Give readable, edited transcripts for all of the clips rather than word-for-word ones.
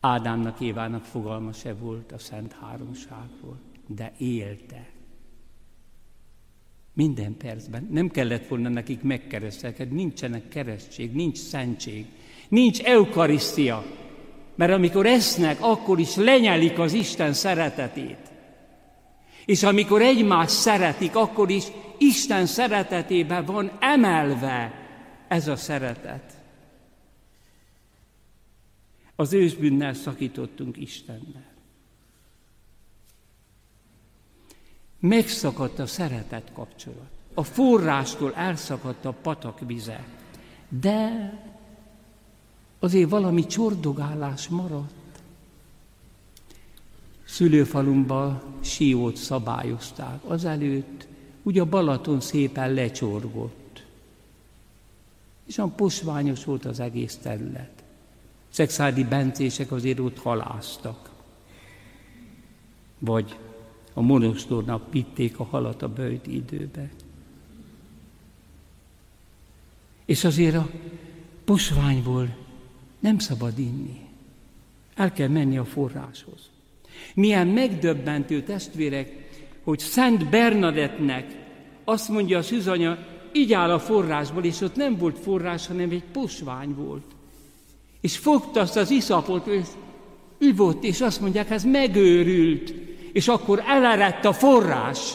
Ádámnak, Évának fogalma se volt a Szent Háromságról, de élte. Minden percben. Nem kellett volna nekik megkeresztelkedni, nincsenek keresztség, nincs szentség, nincs eukarisztia. Mert amikor esznek, akkor is lenyelik az Isten szeretetét. És amikor egymást szeretik, akkor is Isten szeretetében van emelve ez a szeretet. Az ősbűnnel szakítottunk Istennel. Megszakadt a szeretet kapcsolat. A forrástól elszakadt a patak vize. De azért valami csordogálás maradt. Szülőfalumban Siót szabályozták. Azelőtt ugye a Balaton szépen lecsorgott. És olyan posványos volt az egész terület. Szexádi bencések azért ott halásztak. Vagy a monostornak vitték a halat a böjti időbe. És azért a posványból nem szabad inni. El kell menni a forráshoz. Milyen megdöbbentő, testvérek, hogy Szent Bernadettnek azt mondja a szűzanya, így áll a forrásból, és ott nem volt forrás, hanem egy posvány volt. És fogta azt az iszapot, és ivott, és azt mondják, ez megőrült, és akkor elerett a forrás.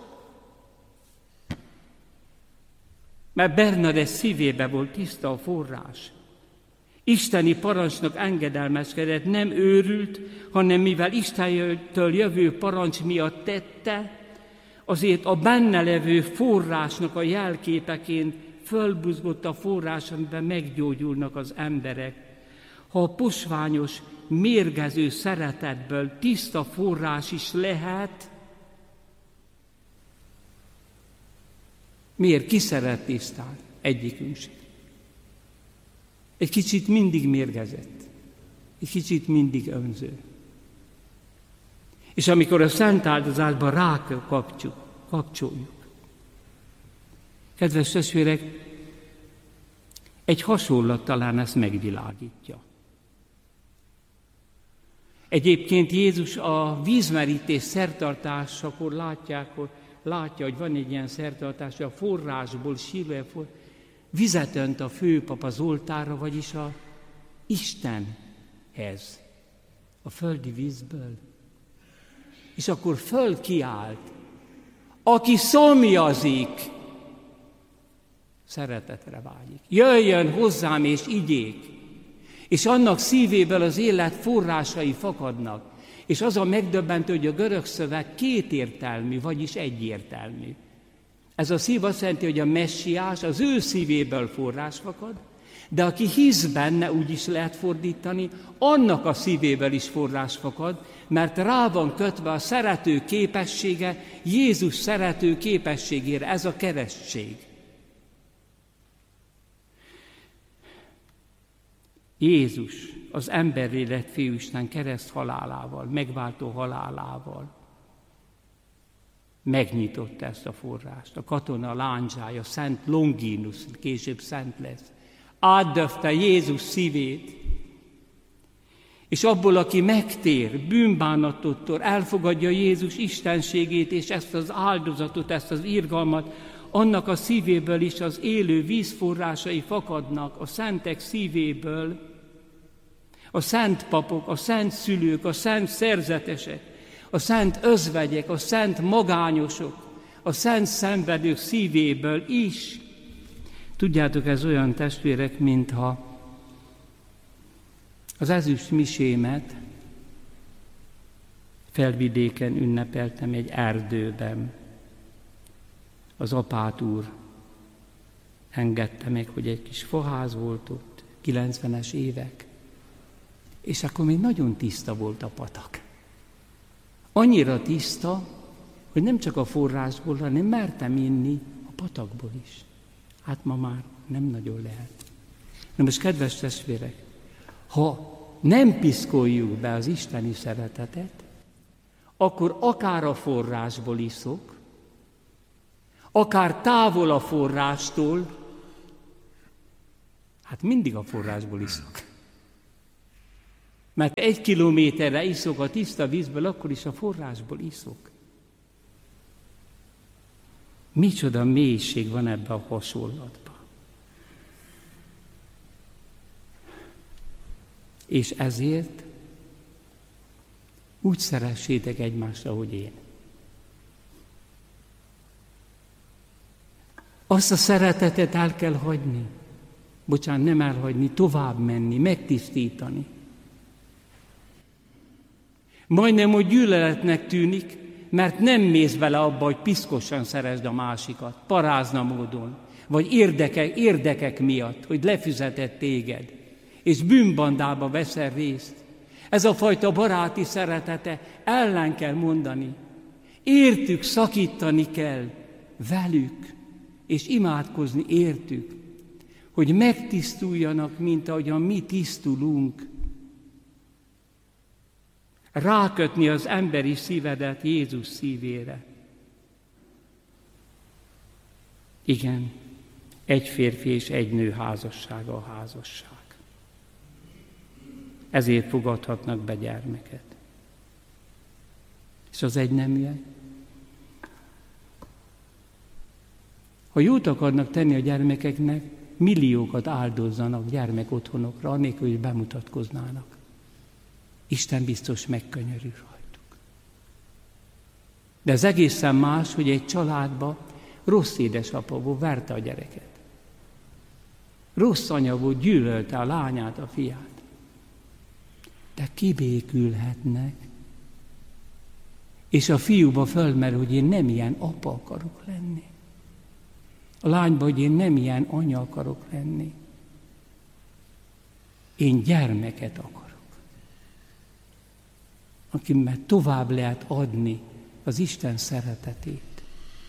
Mert Bernadett szívébe volt tiszta a forrás. Isteni parancsnak engedelmeskedett, nem őrült, hanem mivel Istentől jövő parancs miatt tette, azért a benne levő forrásnak a jelképeként fölbuzgott a forrás, amiben meggyógyulnak az emberek. Ha a posványos, mérgező szeretetből tiszta forrás is lehet, miért? Ki szeret tisztán? Egyikünk sem. Egy kicsit mindig mérgezett, egy kicsit mindig önző. És amikor a szent áldozásban rákapcsoljuk, kedves testvérek, egy hasonlat talán ezt megvilágítja. Egyébként Jézus a vízmerítés szertartásakor látja, hogy van egy ilyen szertartás, hogy a forrásból vizet önt a főpap az oltárra, vagyis a Istenhez, a földi vízből. És akkor fölkiált, aki szomjazik, szeretetre vágyik. Jöjjön hozzám és igyék, és annak szívéből az élet forrásai fakadnak. És az a megdöbbentő, hogy a görög szöveg kétértelmű, vagyis egyértelmű. Ez a szív azt jelenti, hogy a messiás az ő szívéből forrás fakad, de aki hisz benne, úgy is lehet fordítani, annak a szívéből is forrás fakad, mert rá van kötve a szerető képessége Jézus szerető képességére. Ez a keresztség. Jézus az emberré lett Fiúisten kereszt halálával, megváltó halálával megnyitotta ezt a forrást. A katona lándzsája, Szent Longinus, később szent lesz, átdöfte Jézus szívét, és abból, aki megtér, bűnbánattól elfogadja Jézus istenségét, és ezt az áldozatot, ezt az irgalmat, annak a szívéből is az élő vízforrásai fakadnak, a szentek szívéből, a szent papok, a szent szülők, a szent szerzetesek, a szent özvegyek, a szent magányosok, a szent szenvedők szívéből is. Tudjátok, ez olyan, testvérek, mintha az ezüst misémet Felvidéken ünnepeltem egy erdőben. Az apát úr engedte meg, hogy egy kis faház volt ott, 90-es évek, és akkor még nagyon tiszta volt a patak. Annyira tiszta, hogy nem csak a forrásból, hanem mertem inni a patakból is. Hát ma már nem nagyon lehet. Na most, kedves testvérek, ha nem piszkoljuk be az isteni szeretetet, akkor akár a forrásból iszok, akár távol a forrástól, hát mindig a forrásból iszok. Mert 1 kilométerre iszok a tiszta vízből, akkor is a forrásból iszok. Micsoda mélység van ebben a hasonlatban. És ezért úgy szeressétek egymást, ahogy én. Azt a szeretetet el kell hagyni. Bocsánat, nem elhagyni, tovább menni, megtisztítani. Majdnem, hogy gyűlöletnek tűnik, mert nem mész bele abba, hogy piszkosan szeresd a másikat, parázna módon, vagy érdekek miatt, hogy lefizetett téged, és bűnbandába veszel részt. Ez a fajta baráti szeretete ellen kell mondani. Értük szakítani kell velük, és imádkozni értük, hogy megtisztuljanak, mint ahogyan mi tisztulunk. Rákötni az emberi szívedet Jézus szívére. Igen, 1 férfi és 1 nő házassága a házasság. Ezért fogadhatnak be gyermeket. És az egyneműek? Ha jót akarnak tenni a gyermekeknek, milliókat áldozzanak gyermekotthonokra, anélkül, hogy bemutatkoznának. Isten biztos megkönyörül rajtuk. De ez egészen más, hogy egy családban rossz édesapa volt, verte a gyereket. Rossz anya volt, gyűlölte a lányát, a fiát. De kibékülhetnek. És a fiúba fölmerül, hogy én nem ilyen apa akarok lenni. A lányba, hogy én nem ilyen anya akarok lenni. Én gyermeket akarok. Akimmel tovább lehet adni az Isten szeretetét.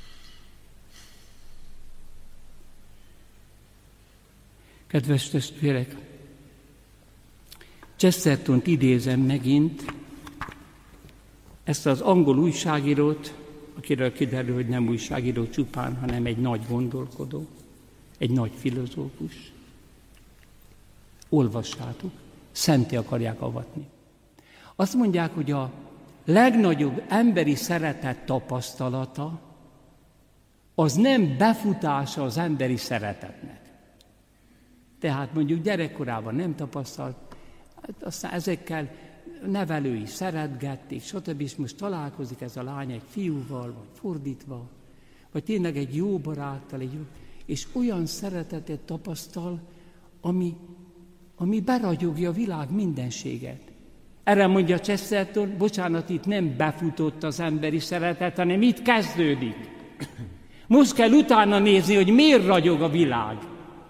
Kedves testvérek, Chestertont idézem megint, ezt az angol újságírót, akiről kiderül, hogy nem újságíró csupán, hanem egy nagy gondolkodó, egy nagy filozófus. Olvassátok, szenté akarják avatni. Azt mondják, hogy a legnagyobb emberi szeretet tapasztalata az nem befutása az emberi szeretetnek. Tehát mondjuk gyerekkorában nem tapasztalt, aztán ezekkel nevelői szeretgették, stb. És most találkozik ez a lány egy fiúval, vagy fordítva, vagy tényleg egy jó baráttal, és olyan szeretetet tapasztal, ami beragyogja a világ mindenséget. Erre mondja Chesterton, bocsánat, itt nem befutott az emberi szeretet, hanem itt kezdődik. Most kell utána nézni, hogy miért ragyog a világ.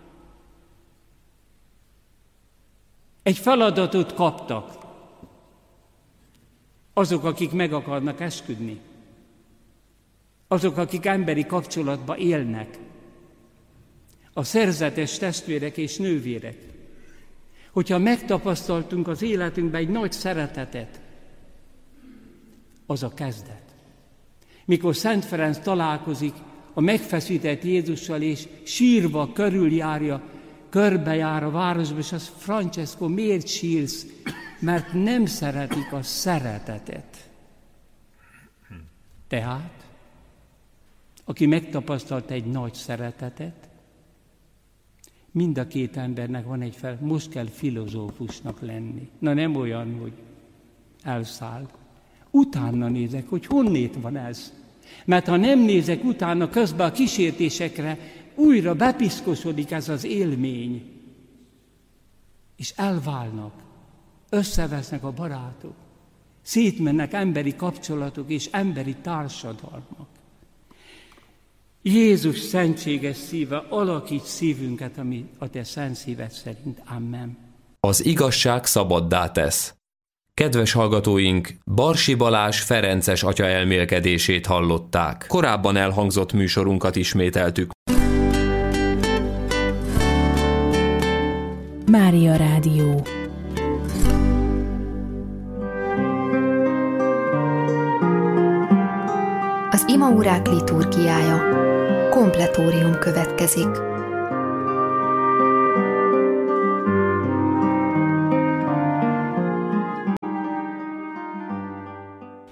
Egy feladatot kaptak azok, akik meg akarnak esküdni. Azok, akik emberi kapcsolatban élnek. A szerzetes testvérek és nővérek. Hogyha megtapasztaltunk az életünkben egy nagy szeretetet, az a kezdet. Mikor Szent Ferenc találkozik a megfeszített Jézussal, és sírva körbejár a városba, és az Francesco, miért sírsz? Mert nem szeretik a szeretetet. Tehát, aki megtapasztalta egy nagy szeretetet, mind a két embernek van egy most kell filozófusnak lenni. Na nem olyan, hogy elszáll. Utána nézek, hogy honnét van ez. Mert ha nem nézek utána, közben a kísértésekre újra bepiszkosodik ez az élmény. És elválnak, összevesznek a barátok, szétmennek emberi kapcsolatok és emberi társadalmak. Jézus szentséges szíve, alakíts szívünket, ami a te szent szíved szerint. Amen. Az igazság szabaddá tesz. Kedves hallgatóink, Barsi Balázs ferences atya elmélkedését hallották. Korábban elhangzott műsorunkat ismételtük. Mária Rádió. Az imaórák liturgiája. Kompletórium következik.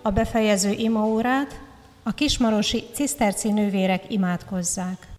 a befejező imaórát, a kismarosi ciszterci nővérek imádkozzák.